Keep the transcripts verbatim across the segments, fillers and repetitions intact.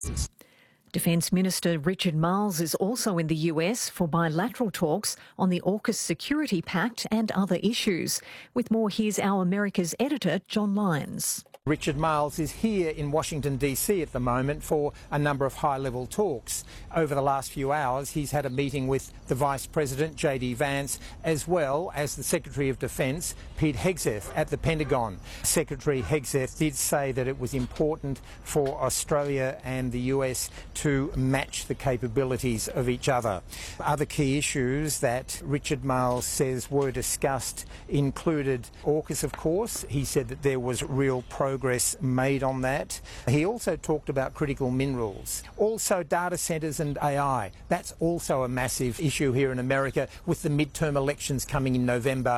Defence Minister Richard Marles is also in the U S for bilateral talks on the AUKUS Security Pact and other issues. With more, here's our America's editor, John Lyons. Richard Marles is here in Washington D C at the moment for a number of high-level talks. Over the last few hours, he's had a meeting with the Vice President, J D Vance, as well as the Secretary of Defence, Pete Hegseth, at the Pentagon. Secretary Hegseth did say that it was important for Australia and the U S to match the capabilities of each other. Other key issues that Richard Marles says were discussed included AUKUS, of course. He said that there was real progress progress made on that. He also talked about critical minerals, also data centres and A I. That's also a massive issue here in America with the midterm elections coming in November.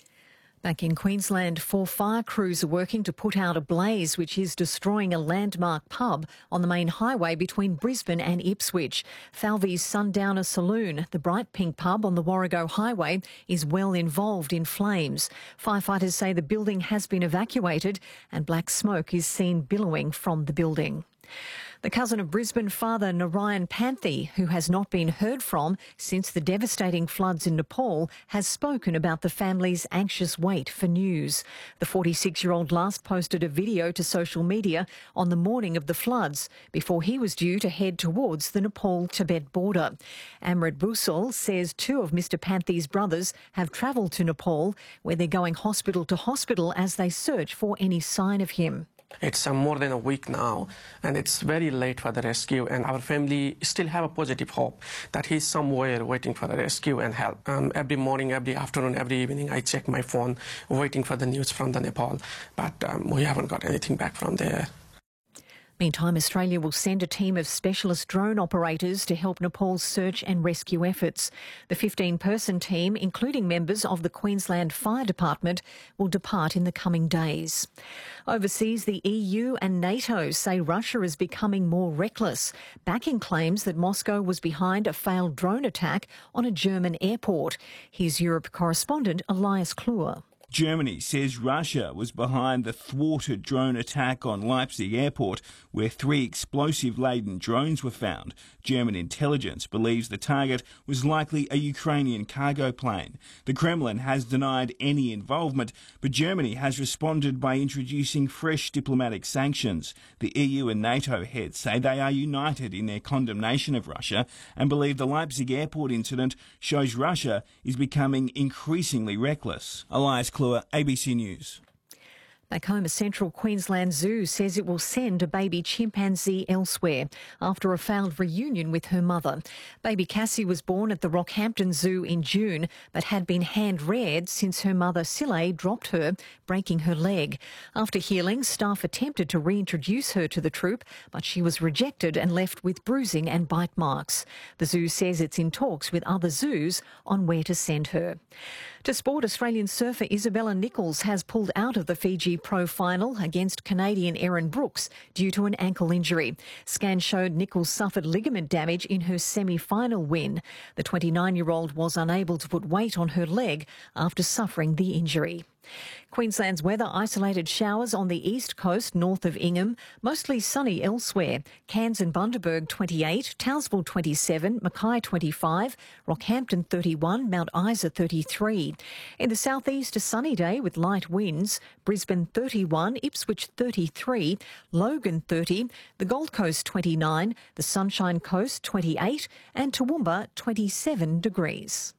Back in Queensland, four fire crews are working to put out a blaze which is destroying a landmark pub on the main highway between Brisbane and Ipswich. Falvey's Sundowner Saloon, the bright pink pub on the Warrego Highway, is well involved in flames. Firefighters say the building has been evacuated and black smoke is seen billowing from the building. The cousin of Brisbane father Narayan Panthy, who has not been heard from since the devastating floods in Nepal, has spoken about the family's anxious wait for news. The forty-six-year-old last posted a video to social media on the morning of the floods before he was due to head towards the Nepal-Tibet border. Amrit Busal says two of Mister Panthy's brothers have travelled to Nepal, where they're going hospital to hospital as they search for any sign of him. It's uh, more than a week now, and it's very late for the rescue, and our family still have a positive hope that he's somewhere waiting for the rescue and help. Um, every morning, every afternoon, every evening, I check my phone, waiting for the news from the Nepal, but um, we haven't got anything back from there. Meantime, Australia will send a team of specialist drone operators to help Nepal's search and rescue efforts. The fifteen-person team, including members of the Queensland Fire Department, will depart in the coming days. Overseas, the E U and NATO say Russia is becoming more reckless, backing claims that Moscow was behind a failed drone attack on a German airport. Here's Europe correspondent Elias Kluwer. Germany says Russia was behind the thwarted drone attack on Leipzig airport, where three explosive-laden drones were found. German intelligence believes the target was likely a Ukrainian cargo plane. The Kremlin has denied any involvement, but Germany has responded by introducing fresh diplomatic sanctions. The E U and NATO heads say they are united in their condemnation of Russia and believe the Leipzig airport incident shows Russia is becoming increasingly reckless. Elias Kluwer, A B C News. Back home, a central Queensland zoo says it will send a baby chimpanzee elsewhere after a failed reunion with her mother. Baby Cassie was born at the Rockhampton Zoo in June, but had been hand-reared since her mother Sile dropped her, breaking her leg. After healing, staff attempted to reintroduce her to the troop, but she was rejected and left with bruising and bite marks. The zoo says it's in talks with other zoos on where to send her. To sport, Australian surfer Isabella Nichols has pulled out of the Fiji Pro Final against Canadian Erin Brooks due to an ankle injury. Scans showed Nichols suffered ligament damage in her semi-final win. The twenty-nine-year-old was unable to put weight on her leg after suffering the injury. Queensland's weather: isolated showers on the east coast north of Ingham, mostly sunny elsewhere. Cairns and Bundaberg twenty-eight, Townsville twenty-seven, Mackay twenty-five, Rockhampton thirty-one, Mount Isa thirty-three. In the southeast, a sunny day with light winds. Brisbane thirty-one, Ipswich thirty-three, Logan thirty, the Gold Coast twenty-nine, the Sunshine Coast twenty-eight and Toowoomba twenty-seven degrees.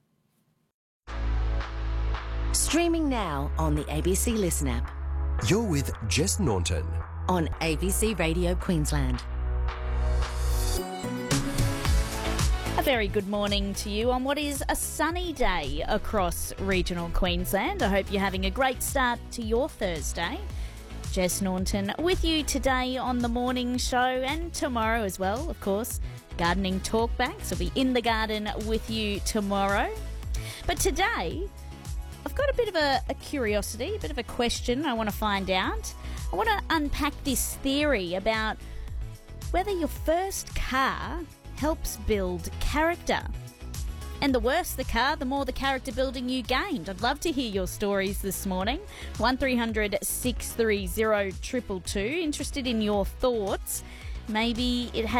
Streaming now on the A B C Listen app. You're with Jess Naunton on A B C Radio Queensland. A very good morning to you on what is a sunny day across regional Queensland. I hope you're having a great start to your Thursday. Jess Naunton with you today on the morning show and tomorrow as well, of course. Gardening Talkbacks will be in the garden with you tomorrow. But today, I've got a bit of a, a curiosity, a bit of a question I want to find out. I want to unpack this theory about whether your first car helps build character. And the worse the car, the more the character building you gained. I'd love to hear your stories this morning. one three hundred six three zero two two two. Interested in your thoughts. Maybe it has